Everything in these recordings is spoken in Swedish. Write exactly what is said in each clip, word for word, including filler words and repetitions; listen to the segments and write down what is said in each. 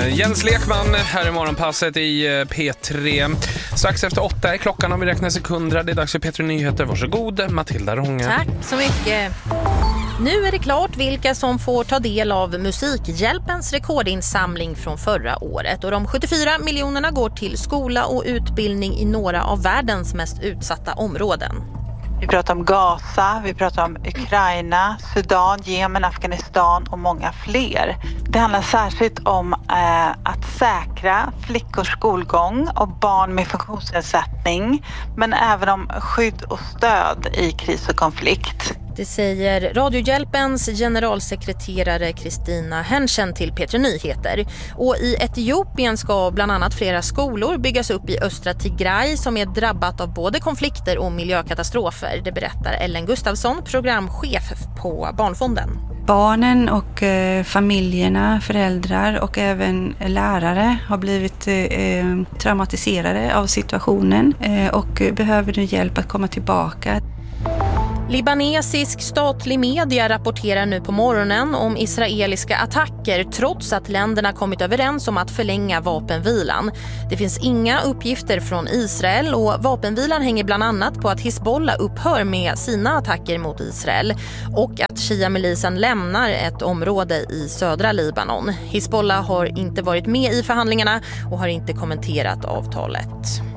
Jens Lekman här i morgonpasset i P tre. Strax efter åtta är klockan om vi räknar sekunder. Det är dags för P tre Nyheter. Varsågod, Matilda Ronge. Tack så mycket. Nu är det klart vilka som får ta del av Musikhjälpens rekordinsamling från förra året. Och de sjuttiofyra miljonerna går till skola och utbildning i några av världens mest utsatta områden. Vi pratar om Gaza, vi pratar om Ukraina, Sudan, Jemen, Afghanistan och många fler. Det handlar särskilt om eh, att säkra flickors skolgång och barn med funktionsnedsättning, men även om skydd och stöd i kris och konflikt. Det säger Radiohjälpens generalsekreterare Kristina Henschen till P tre Nyheter. Och i Etiopien ska bland annat flera skolor byggas upp i östra Tigray som är drabbat av både konflikter och miljökatastrofer. Det berättar Ellen Gustafsson, programchef på Barnfonden. Barnen och eh, familjerna, föräldrar och även lärare har blivit eh, traumatiserade av situationen eh, och behöver nu hjälp att komma tillbaka. Libanesisk statlig media rapporterar nu på morgonen om israeliska attacker trots att länderna kommit överens om att förlänga vapenvilan. Det finns inga uppgifter från Israel och vapenvilan hänger bland annat på att Hizbollah upphör med sina attacker mot Israel och att Shia-milisen lämnar ett område i södra Libanon. Hizbollah har inte varit med i förhandlingarna och har inte kommenterat avtalet.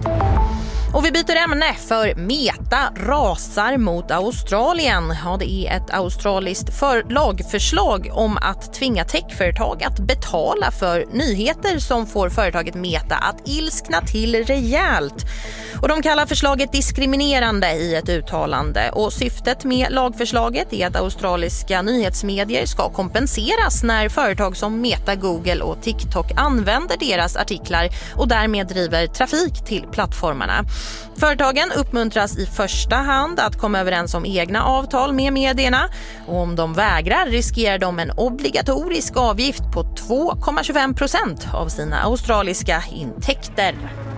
Och vi byter ämne, för Meta rasar mot Australien. Ja, det är ett australiskt för- lagförslag om att tvinga techföretag att betala för nyheter som får företaget Meta att ilskna till rejält. Och de kallar förslaget diskriminerande i ett uttalande. Och syftet med lagförslaget är att australiska nyhetsmedier ska kompenseras när företag som Meta, Google och TikTok använder deras artiklar och därmed driver trafik till plattformarna. Företagen uppmuntras i första hand att komma överens om egna avtal med medierna och om de vägrar riskerar de en obligatorisk avgift på två komma tjugofem procent av sina australiska intäkter.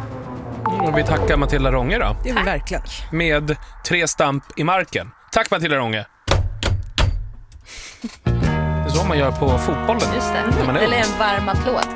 Och vi tackar Matilda Ronge då. Det är väl verkligen. Med tre stamp i marken. Tack Matilda Ronge. Det är så man gör på fotbollen. Just det, när man är eller ung. en varm applåd.